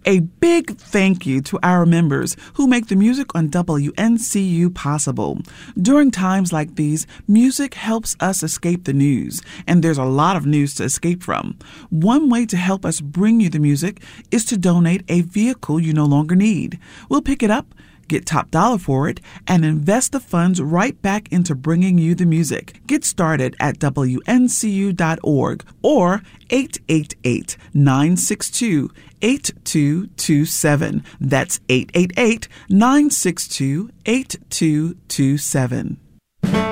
A big thank you to our members who make the music on WNCU possible. During times like these, music helps us escape the news, and there's a lot of news to escape from. One way to help us bring you the music is to donate a vehicle you no longer need. We'll pick it up, get top dollar for it, and invest the funds right back into bringing you the music. Get started at WNCU.org or 888-962-8227. That's 888-962-8227.